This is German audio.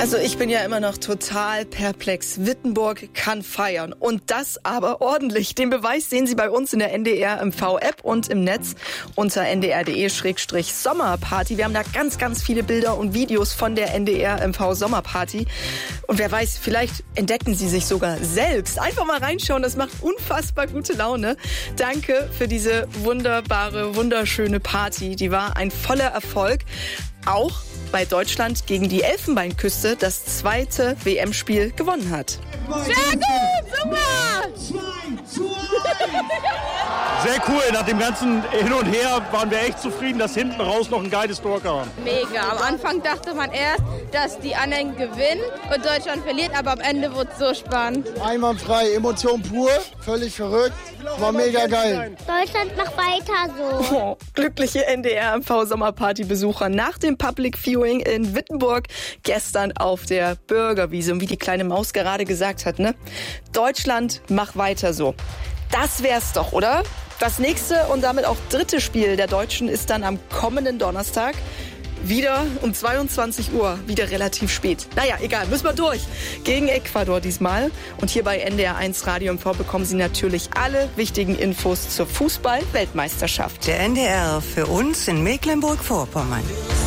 Also ich bin ja immer noch total perplex. Wittenborg kann feiern. Und das aber ordentlich. Den Beweis sehen Sie bei uns in der NDR-MV-App und im Netz unter ndr.de/Sommerparty. Wir haben da ganz, ganz viele Bilder und Videos von der NDR-MV-Sommerparty. Und wer weiß, vielleicht entdecken Sie sich sogar selbst. Einfach mal reinschauen, das macht unfassbar gute Laune. Danke für diese wunderbare, wunderschöne Party. Die war ein voller Erfolg. Auch bei Deutschland gegen die Elfenbeinküste das zweite WM-Spiel gewonnen hat. Sehr gut, super! Sehr cool, nach dem ganzen Hin und Her waren wir echt zufrieden, dass hinten raus noch ein geiles Tor kam. Mega, am Anfang dachte man erst, dass die anderen gewinnen und Deutschland verliert, aber am Ende wurde es so spannend. Einwandfrei, Emotion pur, völlig verrückt, war mega geil. Deutschland macht weiter so. Oh, glückliche NDR-MV-Sommerparty-Besucher nach dem Public Viewing in Wittenborg gestern auf der Bürgerwiese. Und wie die kleine Maus gerade gesagt hat, ne? Deutschland macht weiter so. Das wär's doch, oder? Das nächste und damit auch dritte Spiel der Deutschen ist dann am kommenden Donnerstag. Wieder um 22 Uhr, wieder relativ spät. Naja, egal, müssen wir durch. Gegen Ecuador diesmal. Und hier bei NDR1 Radio MV bekommen Sie natürlich alle wichtigen Infos zur Fußball-Weltmeisterschaft. Der NDR für uns in Mecklenburg-Vorpommern.